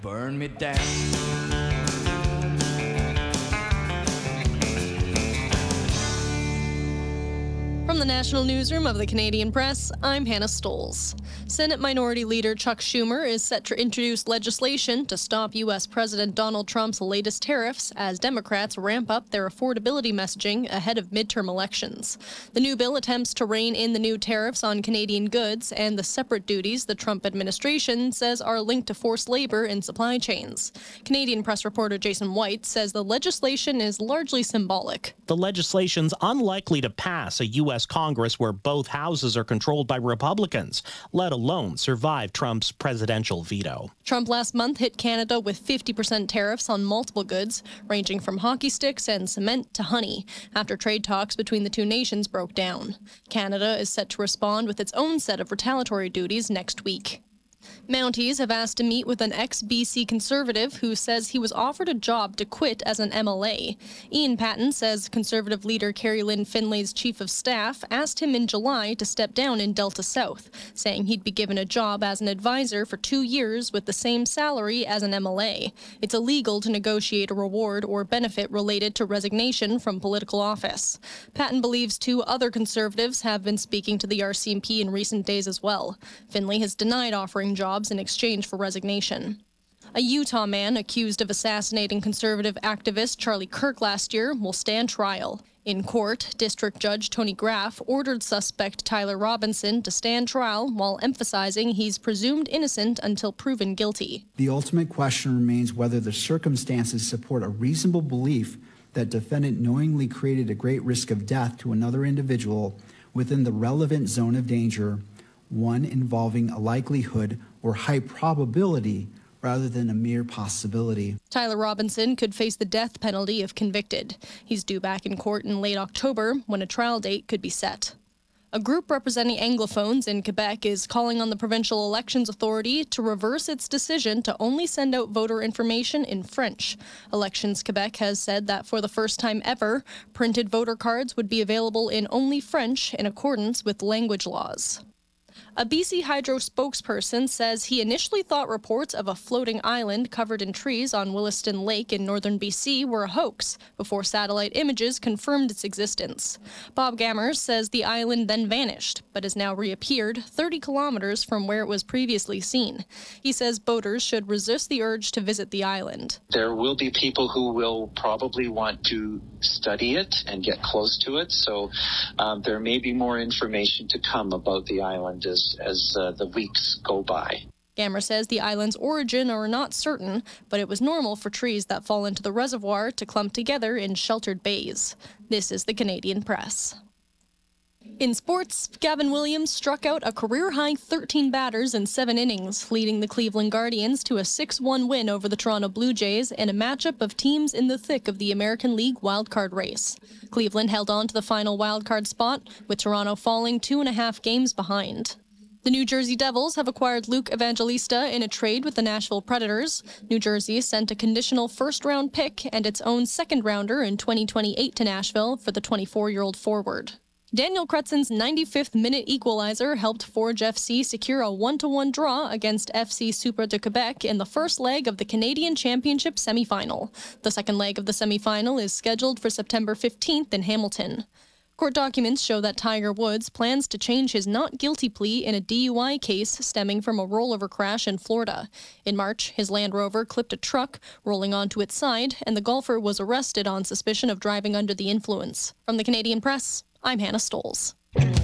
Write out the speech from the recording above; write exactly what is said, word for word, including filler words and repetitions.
Burn me down. From the National Newsroom of the Canadian Press, I'm Hannah Stoles. Senate Minority Leader Chuck Schumer is set to introduce legislation to stop U S President Donald Trump's latest tariffs as Democrats ramp up their affordability messaging ahead of midterm elections. The new bill attempts to rein in the new tariffs on Canadian goods and the separate duties the Trump administration says are linked to forced labor in supply chains. Canadian Press reporter Jason White says the legislation is largely symbolic. The legislation's unlikely to pass a U S Congress where both houses are controlled by Republicans, let alone survive Trump's presidential veto. Trump last month hit Canada with fifty percent tariffs on multiple goods, ranging from hockey sticks and cement to honey, after trade talks between the two nations broke down. Canada is set to respond with its own set of retaliatory duties next week. Mounties have asked to meet with an ex-B C Conservative who says he was offered a job to quit as an M L A. Ian Patten says Conservative leader Carrie Lynn Finlay's chief of staff asked him in July to step down in Delta South, saying he'd be given a job as an advisor for two years with the same salary as an M L A. It's illegal to negotiate a reward or benefit related to resignation from political office. Patten believes two other Conservatives have been speaking to the R C M P in recent days as well. Finlay has denied offering jobs in exchange for resignation. A Utah man accused of assassinating conservative activist Charlie Kirk last year will stand trial. In court, District Judge Tony Graff ordered suspect Tyler Robinson to stand trial while emphasizing he's presumed innocent until proven guilty. The ultimate question remains whether the circumstances support a reasonable belief that defendant knowingly created a great risk of death to another individual within the relevant zone of danger, one involving a likelihood or high probability rather than a mere possibility. Tyler Robinson could face the death penalty if convicted. He's due back in court in late October when a trial date could be set. A group representing Anglophones in Quebec is calling on the Provincial Elections Authority to reverse its decision to only send out voter information in French. Elections Quebec has said that for the first time ever, printed voter cards would be available in only French in accordance with language laws. A B C Hydro spokesperson says he initially thought reports of a floating island covered in trees on Williston Lake in northern B C were a hoax before satellite images confirmed its existence. Bob Gammers says the island then vanished, but has now reappeared thirty kilometers from where it was previously seen. He says boaters should resist the urge to visit the island. There will be people who will probably want to study it and get close to it, so um, there may be more information to come about the island as as uh, the weeks go by. Gammer says the island's origin are not certain, but it was normal for trees that fall into the reservoir to clump together in sheltered bays. This is the Canadian Press. In sports, Gavin Williams struck out a career-high thirteen batters in seven innings, leading the Cleveland Guardians to a six one win over the Toronto Blue Jays in a matchup of teams in the thick of the American League wildcard race. Cleveland held on to the final wildcard spot, with Toronto falling two and a half games behind. The New Jersey Devils have acquired Luke Evangelista in a trade with the Nashville Predators. New Jersey sent a conditional first-round pick and its own second-rounder in twenty twenty-eight to Nashville for the twenty-four-year-old forward. Daniel Cretzen's ninety-fifth minute equalizer helped Forge F C secure a one to one draw against F C Super de Quebec in the first leg of the Canadian Championship semifinal. The second leg of the semifinal is scheduled for September fifteenth in Hamilton. Court documents show that Tiger Woods plans to change his not guilty plea in a D U I case stemming from a rollover crash in Florida. In March, his Land Rover clipped a truck, rolling onto its side, and the golfer was arrested on suspicion of driving under the influence. From the Canadian Press, I'm Hannah Stoles.